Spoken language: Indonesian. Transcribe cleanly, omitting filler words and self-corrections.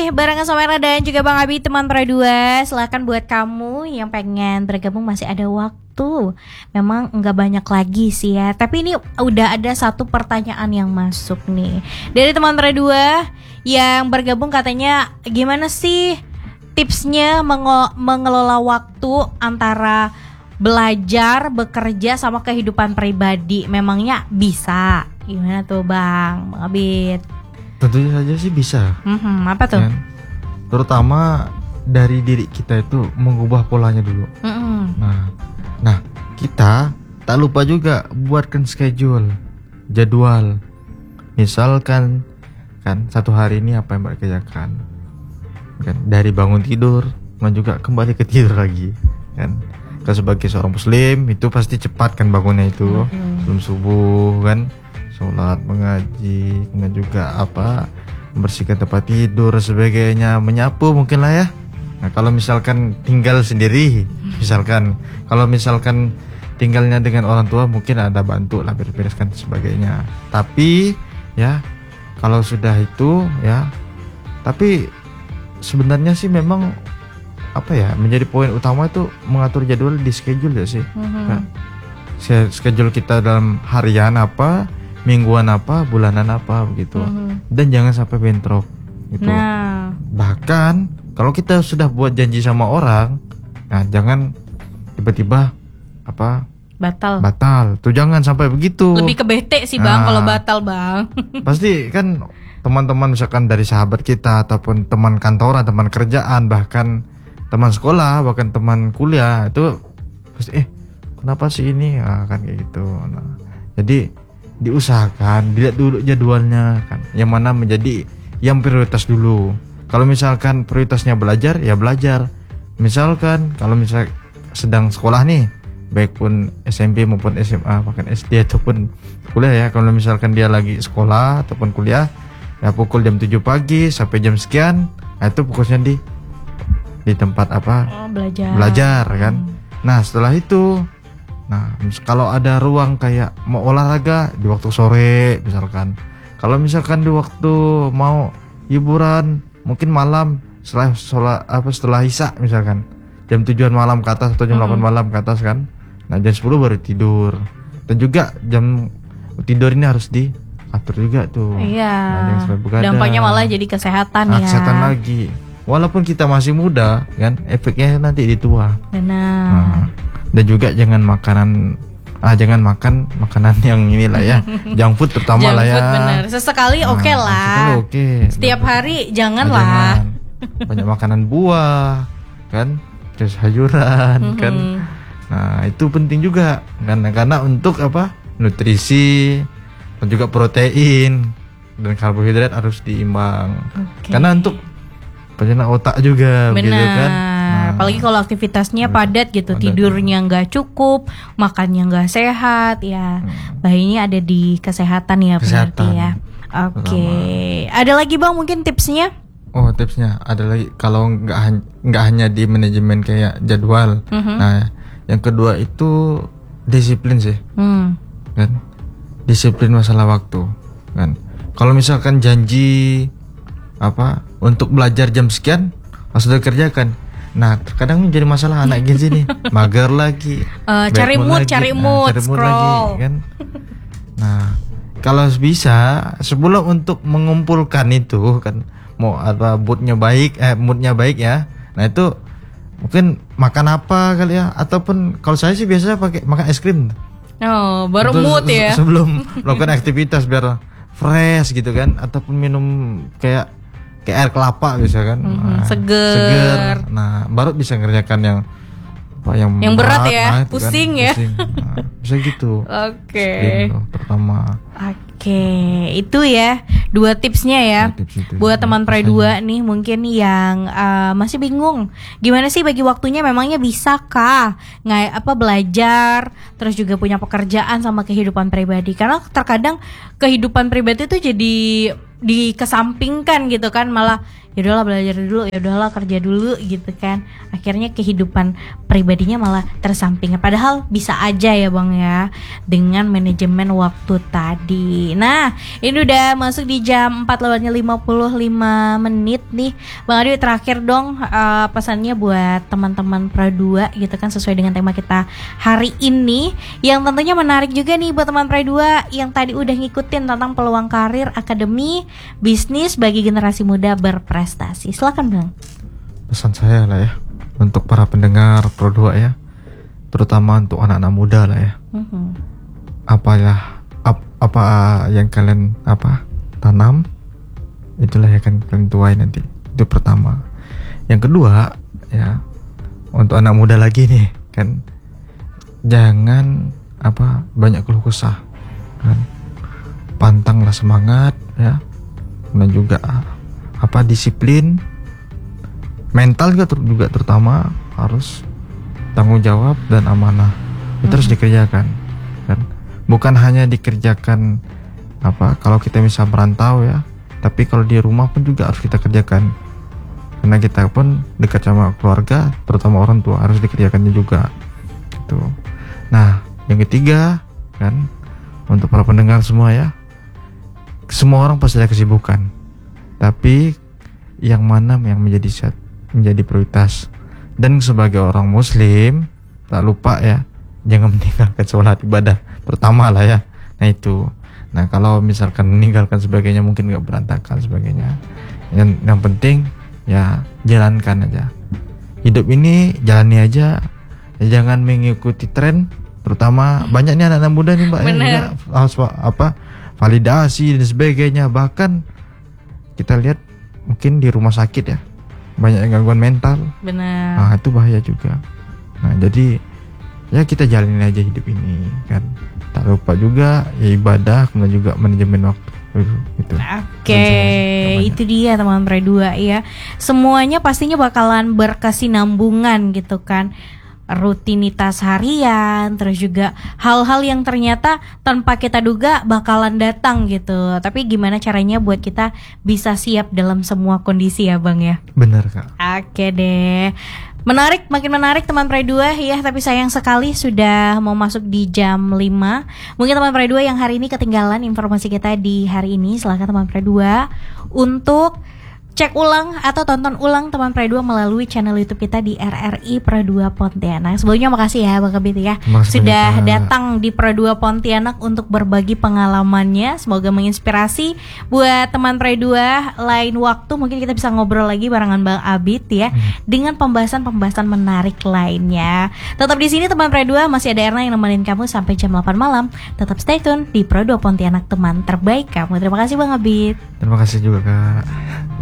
barengan sama Era dan juga Bang Abi teman Pra 2. Silahkan buat kamu yang pengen bergabung masih ada waktu. Memang nggak banyak lagi sih ya. Tapi ini udah ada satu pertanyaan yang masuk nih dari teman Pra 2 yang bergabung, katanya gimana sih tipsnya mengelola waktu antara belajar, bekerja sama kehidupan pribadi. Memangnya bisa? Gimana tuh Bang Abid? Tentunya saja sih bisa. Apa tuh? Kan? Terutama dari diri kita itu mengubah polanya dulu. Nah, kita tak lupa juga buatkan schedule, jadwal. Misalkan kan satu hari ini apa yang Mbak kerjakan? Kan dari bangun tidur, dan juga kembali ke tidur lagi. Kan? Kalau sebagai seorang muslim itu pasti cepat kan bangunnya itu sebelum subuh kan. Sholat, mengaji, kemudian juga membersihkan tempat tidur sebagainya, menyapu mungkin lah ya. Nah kalau misalkan tinggal sendiri, kalau misalkan tinggalnya dengan orang tua mungkin ada bantu lah beres-bereskan sebagainya. Tapi ya kalau sudah itu ya, tapi sebenarnya sih memang menjadi poin utama itu mengatur jadwal di schedule ya sih. Nah, schedule kita dalam harian apa, mingguan apa, bulanan apa begitu. Dan jangan sampai bentrok gitu. Nah, bahkan kalau kita sudah buat janji sama orang, nah jangan tiba-tiba batal. Tuh jangan sampai begitu. Lebih ke bete sih Bang kalau batal Bang. Pasti kan teman-teman misalkan dari sahabat kita ataupun teman kantoran, teman kerjaan, bahkan teman sekolah, bahkan teman kuliah itu pasti kenapa sih ini kan kayak gitu. Nah, jadi diusahakan dilihat dulu jadwalnya kan, yang mana menjadi yang prioritas dulu. Kalau misalkan prioritasnya belajar ya belajar. Misalkan kalau sedang sekolah nih, baik pun SMP maupun SMA, bahkan SD ataupun kuliah ya, kalau misalkan dia lagi sekolah ataupun kuliah ya pukul jam 7 pagi sampai jam sekian, nah itu fokusnya di tempat belajar kan. Nah setelah itu, nah kalau ada ruang kayak mau olahraga di waktu sore misalkan, kalau misalkan di waktu mau hiburan mungkin malam setelah isya misalkan jam 7 malam ke atas atau jam 8 malam ke atas kan. Nah jam 10 baru tidur. Dan juga jam tidur ini harus diatur juga tuh. Iya. Nah, dampaknya malah jadi kesehatan ya. Kesehatan lagi. Walaupun kita masih muda kan, efeknya nanti di tua. Benar. Nah, dan juga jangan makan makanan yang inilah ya, junk food terutama lah ya. Bener. Sesekali oke lah. Setiap hari janganlah. Banyak makanan buah kan, terus sayuran kan. Nah itu penting juga karena untuk nutrisi dan juga protein dan karbohidrat harus diimbang. Karena untuk penyerap otak juga. Benar. Gitu kan. Nah, apalagi kalau aktivitasnya padat gitu, tidurnya nggak cukup, makannya nggak sehat ya. Bayinya ada di kesehatan ya berarti ya. Oke. Ada lagi Bang mungkin tipsnya? Oh tipsnya ada lagi, kalau nggak hanya di manajemen kayak jadwal. Nah yang kedua itu disiplin sih. Kan disiplin masalah waktu kan. Kalau misalkan janji untuk belajar jam sekian pas sudah kerjakan, nah terkadang jadi masalah anak Gen Z nih, mager lagi, cari mood scroll lagi, kan. Nah kalau bisa sebelum untuk mengumpulkan itu kan, mau moodnya baik ya, nah itu mungkin makan apa kali ya, ataupun kalau saya sih biasanya pakai makan es krim. Oh baru mood ya. Sebelum melakukan aktivitas biar fresh gitu kan, ataupun minum kayak air kelapa bisa kan. Seger. Nah baru bisa ngerjakan yang berat ya, pusing kan, ya. Nah, bisa gitu. Oke. Pertama. Oke, itu ya 2 tipsnya ya. Buat teman Pra 2 nih mungkin yang masih bingung gimana sih bagi waktunya, memangnya bisakah belajar terus juga punya pekerjaan sama kehidupan pribadi. Karena terkadang kehidupan pribadi itu jadi dikesampingkan gitu kan, malah ya udahlah belajar dulu, ya udahlah kerja dulu gitu kan. Akhirnya kehidupan pribadinya malah tersampingkan. Padahal bisa aja ya Bang ya dengan manajemen waktu tadi. Nah, ini udah masuk di jam 4:55 menit nih. Bang Adi, terakhir dong pesannya buat teman-teman Pro 2 gitu kan, sesuai dengan tema kita hari ini yang tentunya menarik juga nih buat teman Pro 2 yang tadi udah ngikutin tentang peluang karir, akademi, bisnis bagi generasi muda berprestasi. Silakan Bang. Pesan saya lah ya untuk para pendengar Pro 2 ya, terutama untuk anak-anak muda lah ya. Apa yang kalian tanam, itulah yang akan kalian tuai nanti. Itu pertama. Yang kedua ya, untuk anak muda lagi nih kan, jangan banyak keluh kesah kan. Pantanglah semangat ya, dan juga disiplin. Mental juga terutama harus tanggung jawab dan amanah. Itu harus dikerjakan kan. Bukan hanya dikerjakan kalau kita bisa merantau ya, tapi kalau di rumah pun juga harus kita kerjakan. Karena kita pun dekat sama keluarga, terutama orang tua, harus dikerjakannya juga. Gitu. Nah, yang ketiga kan, untuk para pendengar semua ya, semua orang pasti ada kesibukan. Tapi yang mana yang menjadi prioritas. Dan sebagai orang muslim, tak lupa ya, jangan meninggalkan sholat ibadah pertama lah ya. Nah itu. Nah kalau misalkan meninggalkan sebagainya mungkin gak berantakan sebagainya. Yang penting ya jalankan aja. Hidup ini jalani aja. Jangan mengikuti tren. Terutama banyak nih anak-anak muda nih Mbak ya, harus validasi dan sebagainya. Bahkan kita lihat mungkin di rumah sakit ya, banyak yang gangguan mental. Benar. Nah itu bahaya juga. Nah jadi ya kita jalanin aja hidup ini kan. Tak lupa juga ya ibadah, kemudian juga manajemen waktu. Gitu. Oke, itu dia teman Pro 2 ya. Semuanya pastinya bakalan berkesinambungan gitu kan. Rutinitas harian, terus juga hal-hal yang ternyata tanpa kita duga bakalan datang gitu. Tapi gimana caranya buat kita bisa siap dalam semua kondisi ya Bang ya. Bener Kak. Oke deh. Menarik, makin menarik teman Pro 2 ya. Tapi sayang sekali sudah mau masuk di jam 5. Mungkin teman Pro 2 yang hari ini ketinggalan informasi kita di hari ini, silakan teman Pro 2 untuk cek ulang atau tonton ulang teman Pro 2 melalui channel YouTube kita di RRI Pro 2 Pontianak. Sebelumnya makasih ya Bang Kabit ya, sudah datang di Pro 2 Pontianak untuk berbagi pengalamannya. Semoga menginspirasi buat teman Pro 2. Lain waktu mungkin kita bisa ngobrol lagi barengan Bang Abid ya, dengan pembahasan-pembahasan menarik lainnya. Tetap di sini teman Pro 2, masih ada Erna yang nemenin kamu sampai jam 8 malam. Tetap stay tune di Pro 2 Pontianak, teman terbaik kamu. Terima kasih Bang Abid. Terima kasih juga Kak.